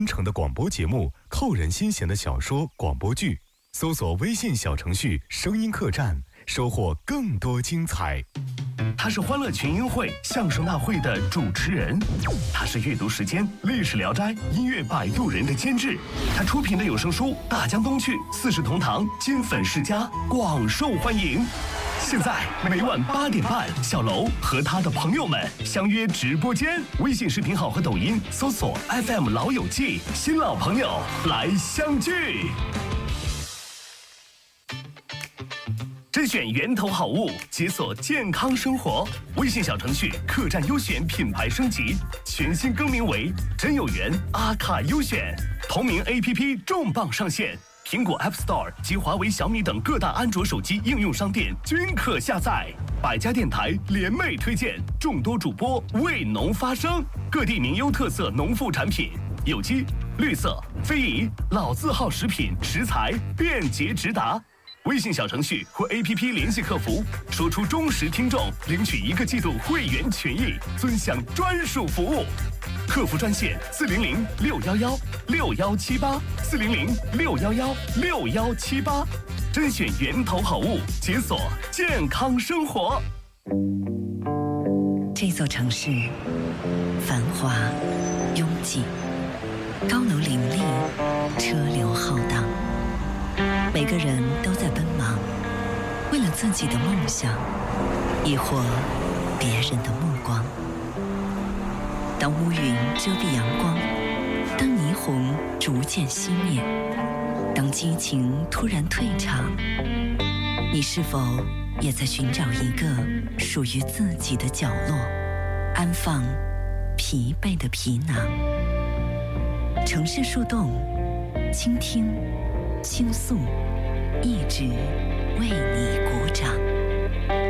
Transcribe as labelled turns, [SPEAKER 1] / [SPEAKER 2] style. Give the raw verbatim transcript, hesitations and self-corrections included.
[SPEAKER 1] 真诚的广播节目，扣人心弦的小说、广播剧，搜索微信小程序“声音客栈”，收获更多精彩。
[SPEAKER 2] 他是欢乐群英会相声大会的主持人，他是阅读时间历史聊斋音乐摆渡人的监制，他出品的有声书《大江东去》《四世同堂》金粉世家广受欢迎。现在每晚八点半，小楼和他的朋友们相约直播间，微信视频号和抖音搜索 F M 老友记，新老朋友来相聚。甄选源头好物，解锁健康生活。微信小程序客栈优选品牌升级，全新更名为真有缘阿卡优选。同名 A P P 重磅上线，苹果 App Store 及华为、小米等各大安卓手机应用商店均可下载。百家电台联袂推荐，众多主播为农发声，各地名优特色农副产品，有机、绿色、非遗、老字号食品食材便捷直达。微信小程序或 A P P 联系客服，说出忠实听众，领取一个季度会员权益，尊享专属服务。客服专线四零零六幺幺六幺七八四零零六幺幺六幺七八，甄选源头好物，解锁健康生活。
[SPEAKER 3] 这座城市繁华拥挤，高楼林立，车流浩荡。每个人都在奔忙，为了自己的梦想，亦或别人的目光。当乌云遮蔽阳光，当霓虹逐渐熄灭，当激情突然退场，你是否也在寻找一个属于自己的角落，安放疲惫的皮囊？城市树洞，倾听，倾诉，一直为你。